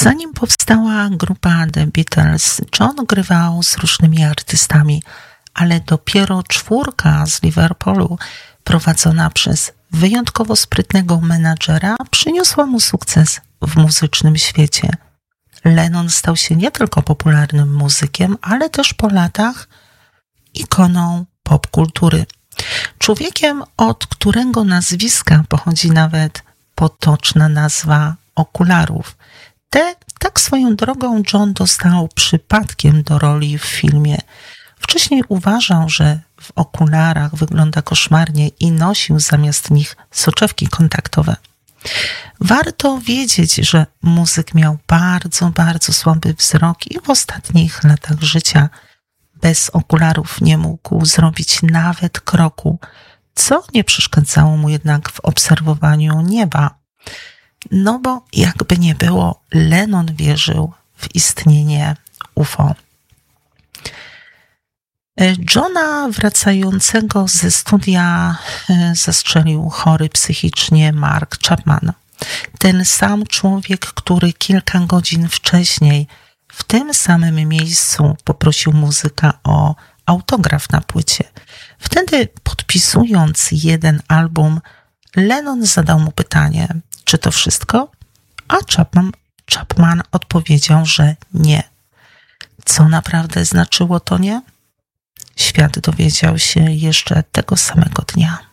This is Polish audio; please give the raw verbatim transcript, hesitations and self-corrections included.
Zanim powstała grupa The Beatles, John grywał z różnymi artystami, ale dopiero czwórka z Liverpoolu, prowadzona przez wyjątkowo sprytnego menadżera, przyniosła mu sukces w muzycznym świecie. Lennon stał się nie tylko popularnym muzykiem, ale też po latach ikoną popkultury. Człowiekiem, od którego nazwiska pochodzi nawet potoczna nazwa okularów. Te, tak swoją drogą, John dostał przypadkiem do roli w filmie. Wcześniej uważał, że w okularach wygląda koszmarnie i nosił zamiast nich soczewki kontaktowe. Warto wiedzieć, że muzyk miał bardzo, bardzo słaby wzrok i w ostatnich latach życia bez okularów nie mógł zrobić nawet kroku, co nie przeszkadzało mu jednak w obserwowaniu nieba. No bo jakby nie było, Lennon wierzył w istnienie U F O. Johna wracającego ze studia zastrzelił chory psychicznie Mark Chapman. Ten sam człowiek, który kilka godzin wcześniej w tym samym miejscu poprosił muzyka o autograf na płycie. Wtedy, podpisując jeden album, Lennon zadał mu pytanie, czy to wszystko? A Chapman, Chapman odpowiedział, że nie. Co naprawdę znaczyło to nie? Świat dowiedział się jeszcze tego samego dnia.